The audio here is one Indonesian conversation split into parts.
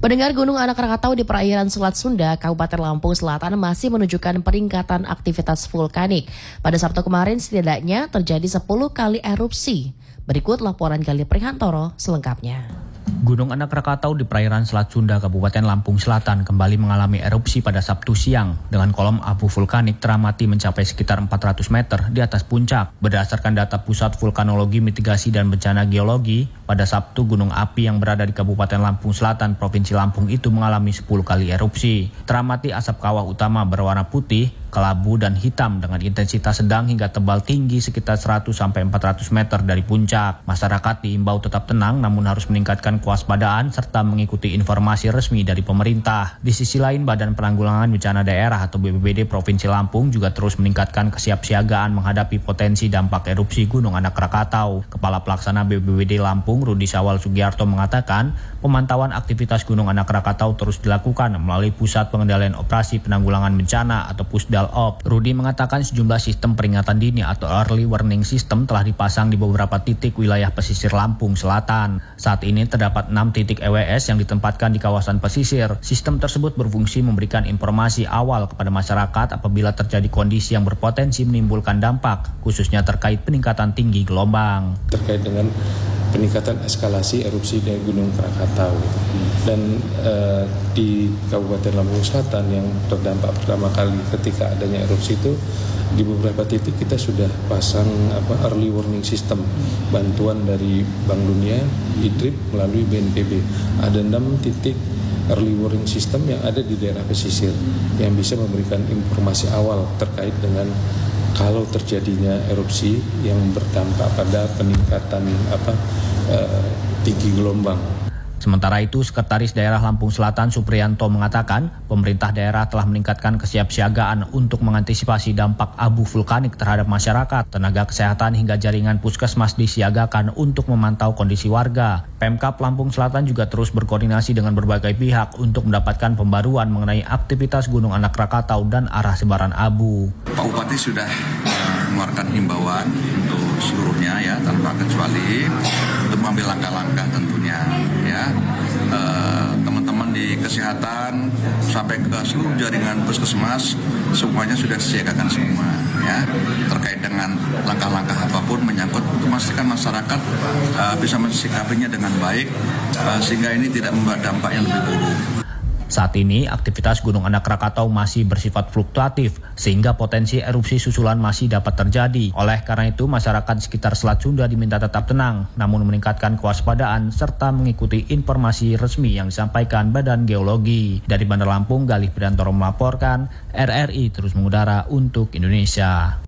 Pendengar, Gunung Anak Rakatau di perairan Selat Sunda, Kabupaten Lampung Selatan masih menunjukkan peningkatan aktivitas vulkanik. Pada Sabtu kemarin setidaknya terjadi 10 kali erupsi. Berikut laporan Galih Prihantoro selengkapnya. Gunung Anak Rakatau di perairan Selat Sunda, Kabupaten Lampung Selatan kembali mengalami erupsi pada Sabtu siang dengan kolom abu vulkanik teramati mencapai sekitar 400 meter di atas puncak. Berdasarkan data Pusat Vulkanologi, Mitigasi dan Bencana Geologi, pada Sabtu gunung api yang berada di Kabupaten Lampung Selatan, Provinsi Lampung itu mengalami 10 kali erupsi. Teramati asap kawah utama berwarna putih, kelabu dan hitam dengan intensitas sedang hingga tebal tinggi sekitar 100-400 meter dari puncak. Masyarakat diimbau tetap tenang namun harus meningkatkan kewaspadaan serta mengikuti informasi resmi dari pemerintah. Di sisi lain, Badan Penanggulangan Bencana Daerah atau BPBD Provinsi Lampung juga terus meningkatkan kesiapsiagaan menghadapi potensi dampak erupsi Gunung Anak Rakatau. Kepala Pelaksana BPBD Lampung, Rudi Sawal Sugiarto mengatakan, pemantauan aktivitas Gunung Anak Rakatau terus dilakukan melalui Pusat Pengendalian Operasi Penanggulangan Bencana atau Pusdalop. Rudi mengatakan sejumlah sistem peringatan dini atau early warning system telah dipasang di beberapa titik wilayah pesisir Lampung Selatan. Saat ini terdapat 6 titik EWS yang ditempatkan di kawasan pesisir. Sistem tersebut berfungsi memberikan informasi awal kepada masyarakat apabila terjadi kondisi yang berpotensi menimbulkan dampak, khususnya terkait peningkatan tinggi gelombang. Terkait dengan peningkatan eskalasi erupsi dari Gunung Krakatau dan di Kabupaten Lampung Selatan yang terdampak pertama kali ketika adanya erupsi itu di beberapa titik kita sudah pasang early warning system, bantuan dari Bank Dunia, IDRIP melalui BNPB. Ada 6 titik early warning system yang ada di daerah pesisir yang bisa memberikan informasi awal terkait dengan kalau terjadinya erupsi yang berdampak pada peningkatan tinggi gelombang. Sementara itu, Sekretaris Daerah Lampung Selatan Supriyanto mengatakan pemerintah daerah telah meningkatkan kesiapsiagaan untuk mengantisipasi dampak abu vulkanik terhadap masyarakat. Tenaga kesehatan hingga jaringan puskesmas disiagakan untuk memantau kondisi warga. Pemkab Lampung Selatan juga terus berkoordinasi dengan berbagai pihak untuk mendapatkan pembaruan mengenai aktivitas Gunung Anak Rakatau dan arah sebaran abu. Pak Bupati sudah mengeluarkan himbauan untuk seluruhnya ya tanpa kecuali untuk mengambil langkah-langkah tentunya ya. Teman-teman di kesehatan sampai ke seluruh jaringan puskesmas semuanya sudah disiagakan semua ya terkait dengan langkah-langkah apapun menyangkut untuk memastikan masyarakat bisa mensikapinya dengan baik sehingga ini tidak membawa dampak yang lebih buruk. Saat ini, aktivitas Gunung Anak Rakatau masih bersifat fluktuatif, sehingga potensi erupsi susulan masih dapat terjadi. Oleh karena itu, masyarakat sekitar Selat Sunda diminta tetap tenang, namun meningkatkan kewaspadaan serta mengikuti informasi resmi yang disampaikan Badan Geologi. Dari Bandar Lampung, Galih Prihantoro melaporkan, RRI terus mengudara untuk Indonesia.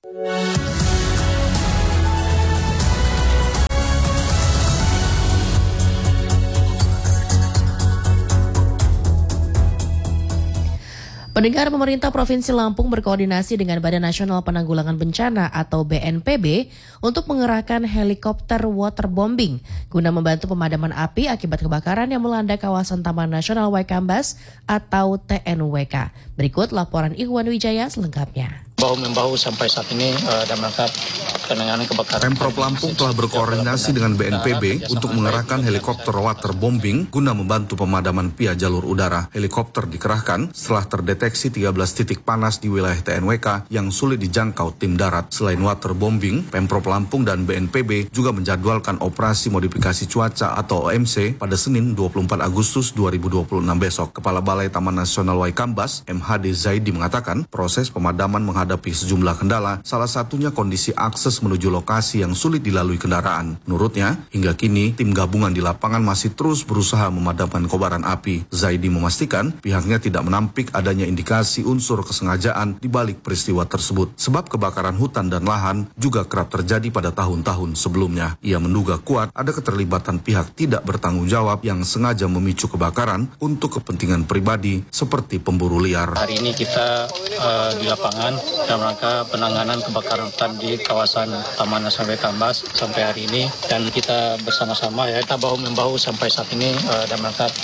Pendengar, pemerintah Provinsi Lampung berkoordinasi dengan Badan Nasional Penanggulangan Bencana atau BNPB untuk mengerahkan helikopter waterbombing guna membantu pemadaman api akibat kebakaran yang melanda kawasan Taman Nasional Waikambas atau TNWK. Berikut laporan Ikhwan Wijaya selengkapnya. Bahu-membahu sampai saat ini dalam rangka penanganan kebakaran. Pemprov Lampung telah berkoordinasi dengan BNPB untuk mengerahkan helikopter waterbombing guna membantu pemadaman via jalur udara. Helikopter dikerahkan setelah terdeteksi 13 titik panas di wilayah TNWK yang sulit dijangkau tim darat. Selain waterbombing, Pemprov Lampung dan BNPB juga menjadwalkan operasi modifikasi cuaca atau OMC pada Senin 24 Agustus 2026 besok. Kepala Balai Taman Nasional Waikambas, MHD Zaidi mengatakan proses pemadaman menghadapi sejumlah kendala, salah satunya kondisi akses menuju lokasi yang sulit dilalui kendaraan. Menurutnya, hingga kini tim gabungan di lapangan masih terus berusaha memadamkan kobaran api. Zaidi memastikan pihaknya tidak menampik adanya indikasi unsur kesengajaan di balik peristiwa tersebut. Sebab kebakaran hutan dan lahan juga kerap terjadi pada tahun-tahun sebelumnya. Ia menduga kuat ada keterlibatan pihak tidak bertanggung jawab yang sengaja memicu kebakaran untuk kepentingan pribadi seperti pemburu liar. Hari ini kita di lapangan dalam rangka penanganan kebakaran hutan di kawasan Taman Nasional Waikambas sampai hari ini, dan kita bersama-sama ya kita bahu-membahu sampai saat ini dalam rangka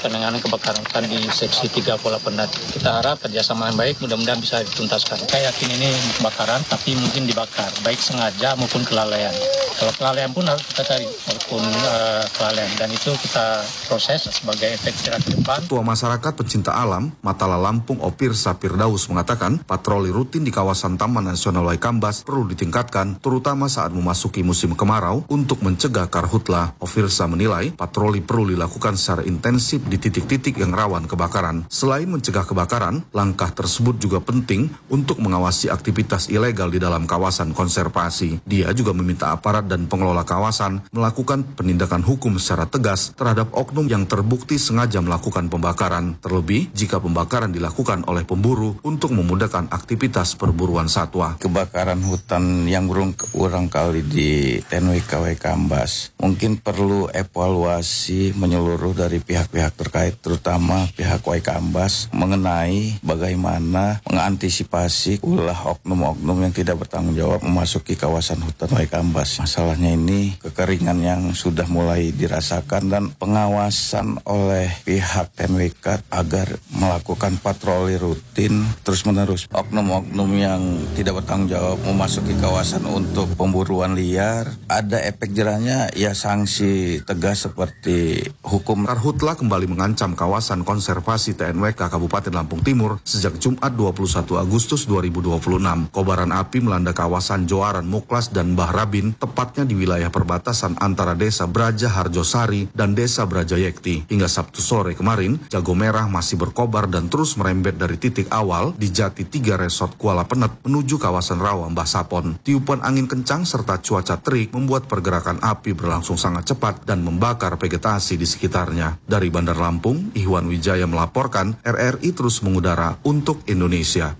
penanganan kebakaran hutan di seksi 3 Pola Pendat. Kita harap kerjasama yang baik, mudah-mudahan bisa dituntaskan. Saya yakin ini kebakaran, tapi mungkin dibakar, baik sengaja maupun kelalaian. Kalau kelalaian pun harus kita cari, walaupun kelalaian, dan itu kita proses sebagai efek jerah ke depan. Ketua Masyarakat Pencinta Alam, Matala Lampung Opirsa Firdaus mengatakan, patroli rutin di kawasan Taman Nasional Waikambas perlu ditingkatkan, terutama saat memasuki musim kemarau untuk mencegah karhutla. Opirsa menilai, patroli perlu dilakukan secara intensif di titik-titik yang rawan kebakaran. Selain mencegah kebakaran, langkah tersebut juga penting untuk mengawasi aktivitas ilegal di dalam kawasan konservasi. Dia juga meminta aparat dan pengelola kawasan melakukan penindakan hukum secara tegas terhadap oknum yang terbukti sengaja melakukan pembakaran, terlebih jika pembakaran dilakukan oleh pemburu untuk memudahkan aktivitas perburuan satwa. Kebakaran hutan yang berulang kali di TNWK Waikambas mungkin perlu evaluasi menyeluruh dari pihak-pihak terkait, terutama pihak Waikambas, mengenai bagaimana mengantisipasi ulah oknum-oknum yang tidak bertanggung jawab memasuki kawasan hutan Waikambas. Masalahnya ini kekeringan yang sudah mulai dirasakan dan pengawasan oleh pihak TNWK agar melakukan patroli rutin terus-menerus. Oknum-oknum yang tidak bertanggung jawab memasuki kawasan untuk pemburuan liar, ada efek jerahnya, ya sanksi tegas seperti hukum. Karhutla kembali mengancam kawasan konservasi TNWK Kabupaten Lampung Timur sejak Jumat 21 Agustus 2026. Kobaran api melanda kawasan Joaran Muklas dan Bahrabin, tepatnya di wilayah perbatasan antara Desa Braja Harjosari dan Desa Brajayekti. Hingga Sabtu sore kemarin, jago merah masih berkobar dan terus merembet dari titik awal di Jati 3 Resort Kuala Penet menuju kawasan Rawa Mbah Sapon. Tiupan angin kencang serta cuaca terik membuat pergerakan api berlangsung sangat cepat dan membakar vegetasi di sekitarnya. Dari Bandar Lampung, Ihwan Wijaya melaporkan, RRI terus mengudara untuk Indonesia.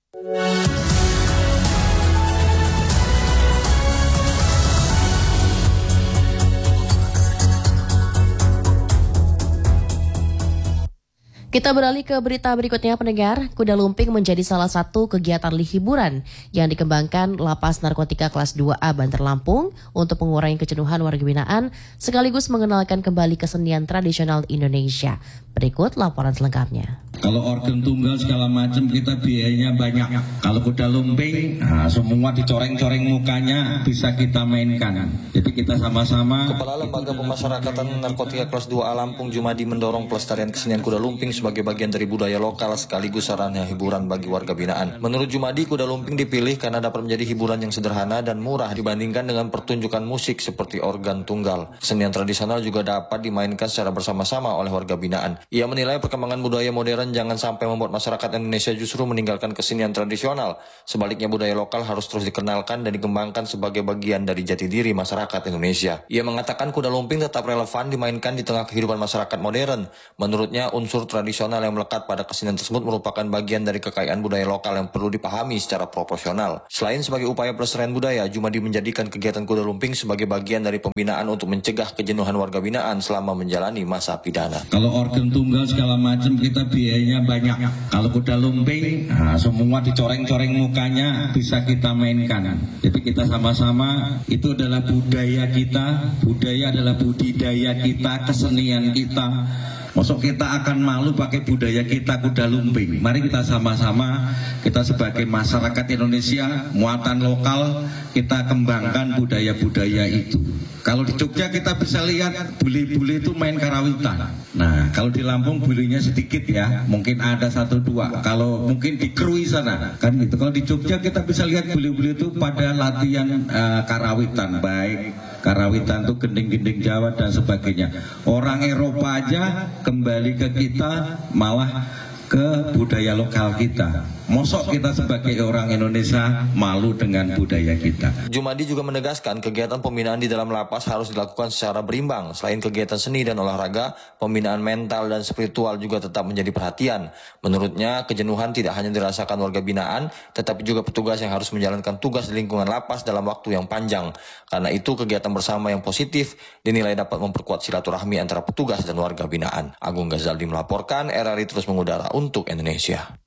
Kita beralih ke berita berikutnya, pendengar. Kuda lumping menjadi salah satu kegiatan hiburan yang dikembangkan Lapas Narkotika Kelas 2A Bandar Lampung untuk mengurangi kejenuhan warga binaan sekaligus mengenalkan kembali kesenian tradisional Indonesia. Berikut laporan selengkapnya. Kalau organ tunggal segala macam kita biayanya banyak. Kalau kuda lumping, semua dicoreng-coreng mukanya bisa kita mainkan. Jadi kita sama-sama. Kepala Lembaga Pemasyarakatan Narkotika Kelas 2A Lampung Jumadi mendorong pelestarian kesenian kuda lumping sebagai bagian dari budaya lokal sekaligus sarana hiburan bagi warga binaan. Menurut Jumadi, kuda lumping dipilih karena dapat menjadi hiburan yang sederhana dan murah dibandingkan dengan pertunjukan musik seperti organ tunggal. Kesenian tradisional juga dapat dimainkan secara bersama-sama oleh warga binaan. Ia menilai perkembangan budaya modern jangan sampai membuat masyarakat Indonesia justru meninggalkan kesenian tradisional. Sebaliknya budaya lokal harus terus dikenalkan dan dikembangkan sebagai bagian dari jati diri masyarakat Indonesia. Ia mengatakan kuda lumping tetap relevan dimainkan di tengah kehidupan masyarakat modern. Menurutnya unsur tradisional yang melekat pada kesenian tersebut merupakan bagian dari kekayaan budaya lokal yang perlu dipahami secara proporsional. Selain sebagai upaya pelestarian budaya, Jumadi menjadikan kegiatan kuda lumping sebagai bagian dari pembinaan untuk mencegah kejenuhan warga binaan selama menjalani masa pidana. Kalau organ tunggal segala macam kita biayanya banyak. Kalau kuda lumping, semua dicoreng-coreng mukanya bisa kita mainkan. Jadi kita sama-sama, itu adalah budaya kita. Budaya adalah budidaya kita, kesenian kita. Masuk kita akan malu pakai budaya kita kuda lumping. Mari kita sama-sama, kita sebagai masyarakat Indonesia, muatan lokal, kita kembangkan budaya-budaya itu. Kalau di Jogja kita bisa lihat bule-bule itu main karawitan. Nah, kalau di Lampung bulenya sedikit ya, mungkin ada 1-2. Kalau mungkin di Krui sana, kan gitu. Kalau di Jogja kita bisa lihat bule-bule itu pada latihan karawitan, baik karawitan itu gending-gending Jawa dan sebagainya. Orang Eropa aja kembali ke kita malah ke budaya lokal kita. Mosok kita sebagai orang Indonesia malu dengan budaya kita. Jumadi juga menegaskan kegiatan pembinaan di dalam lapas harus dilakukan secara berimbang. Selain kegiatan seni dan olahraga, pembinaan mental dan spiritual juga tetap menjadi perhatian. Menurutnya, kejenuhan tidak hanya dirasakan warga binaan, tetapi juga petugas yang harus menjalankan tugas di lingkungan lapas dalam waktu yang panjang. Karena itu, kegiatan bersama yang positif dinilai dapat memperkuat silaturahmi antara petugas dan warga binaan. Agung Ghazali melaporkan, RRI terus mengudara untuk Indonesia.